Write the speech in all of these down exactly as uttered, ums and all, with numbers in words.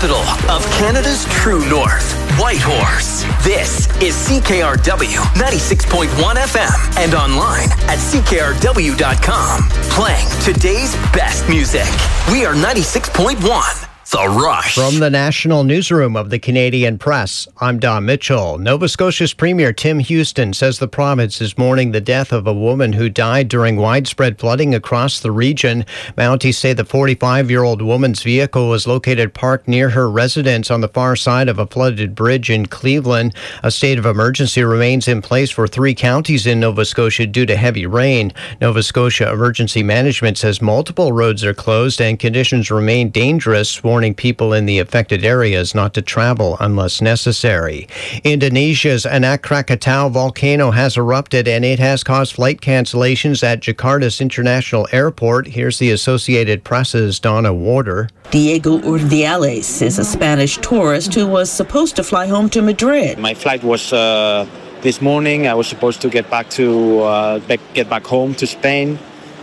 capital of Canada's true north, Whitehorse. This is C K R W ninety-six point one F M and online at C K R W dot com. Playing today's best music. We are ninety-six point one. The Rush. From the National Newsroom of the Canadian Press, I'm Don Mitchell. Nova Scotia's Premier Tim Houston says the province is mourning the death of a woman who died during widespread flooding across the region. Mounties say the forty-five-year-old woman's vehicle was located parked near her residence on the far side of a flooded bridge in Cleveland. A state of emergency remains in place for three counties in Nova Scotia due to heavy rain. Nova Scotia Emergency Management says multiple roads are closed and conditions remain dangerous, warning people in the affected areas not to travel unless necessary. Indonesia's Anak Krakatau volcano has erupted and it has caused flight cancellations at Jakarta's International Airport. Here's the Associated Press's Donna Warder. Diego Urdiales is a Spanish tourist who was supposed to fly home to Madrid. My flight was uh, this morning. I was supposed to get back to uh, get back home to Spain.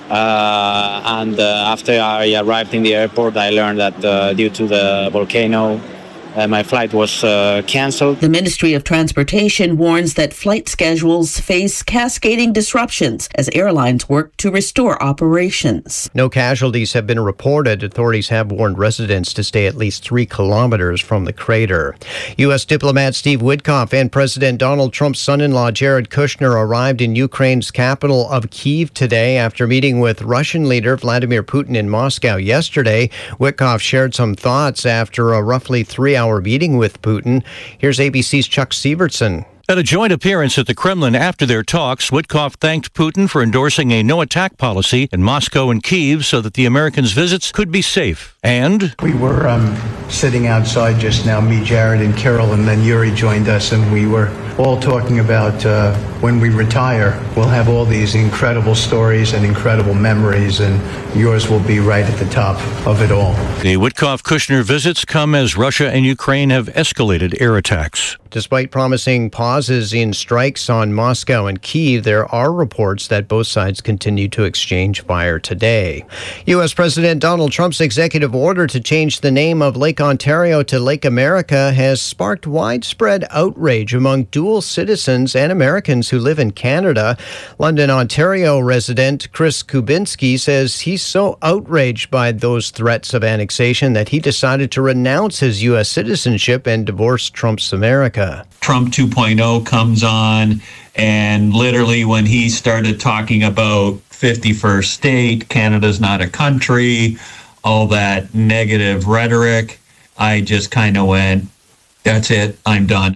Uh, and uh, after I arrived in the airport, I learned that uh, due to the volcano, uh, my flight was uh, cancelled. The Ministry of Transportation warns that flight schedules face cascading disruptions as airlines work to restore operations. No casualties have been reported. Authorities have warned residents to stay at least three kilometers from the crater. U S diplomat Steve Witkoff and President Donald Trump's son-in-law Jared Kushner arrived in Ukraine's capital of Kyiv today after meeting with Russian leader Vladimir Putin in Moscow yesterday. Witkoff shared some thoughts after a roughly three-hour meeting with Putin. Here's A B C's Chuck Sievertson. At a joint appearance at the Kremlin after their talks, Witkoff thanked Putin for endorsing a no-attack policy in Moscow and Kyiv so that the Americans' visits could be safe. And we were um, sitting outside just now, me, Jared, and Kirill, and then Yuri joined us, and we were all talking about uh, when we retire, we'll have all these incredible stories and incredible memories, and yours will be right at the top of it all. The Witkoff-Kushner visits come as Russia and Ukraine have escalated air attacks. Despite promising pauses in strikes on Moscow and Kyiv, there are reports that both sides continue to exchange fire today. U S President Donald Trump's executive order to change the name of Lake Ontario to Lake America has sparked widespread outrage among dual citizens and Americans who live in Canada. London, Ontario resident Chris Kubinski says he's so outraged by those threats of annexation that he decided to renounce his U S citizenship and divorce Trump's America. Trump two point oh comes on, and literally when he started talking about fifty-first state, Canada's not a country, all that negative rhetoric, I just kind of went, that's it, I'm done.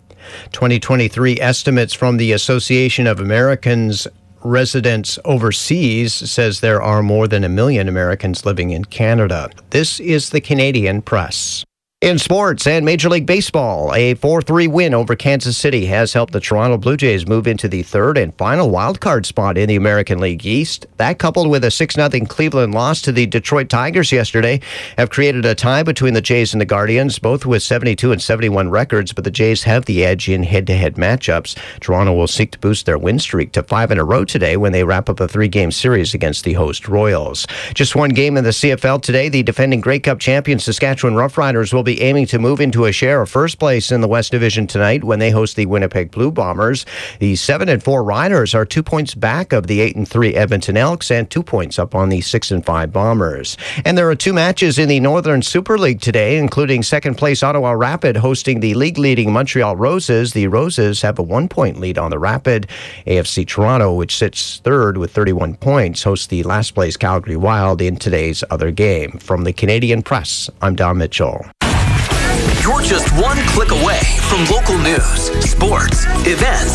twenty twenty-three estimates from the Association of Americans Residents Overseas says there are more than a million Americans living in Canada. This is the Canadian Press. In sports and Major League Baseball, a four three win over Kansas City has helped the Toronto Blue Jays move into the third and final wildcard spot in the American League East. That, coupled with a six nothing Cleveland loss to the Detroit Tigers yesterday, have created a tie between the Jays and the Guardians, both with seventy-two and seventy-one records, but the Jays have the edge in head-to-head matchups. Toronto will seek to boost their win streak to five in a row today when they wrap up a three-game series against the host Royals. Just one game in the C F L today. The defending Grey Cup champion Saskatchewan Roughriders will be aiming to move into a share of first place in the West Division tonight when they host the Winnipeg Blue Bombers. The seven and four Riders are two points back of the eight and three Edmonton Elks and two points up on the six and five Bombers. And there are two matches in the Northern Super League today, including second place Ottawa Rapid hosting the league-leading Montreal Roses. The Roses have a one-point lead on the Rapid. A F C Toronto, which sits third with thirty-one points, hosts the last place Calgary Wild in today's other game. From the Canadian Press, I'm Don Mitchell. You're just one click away from local news, sports, events,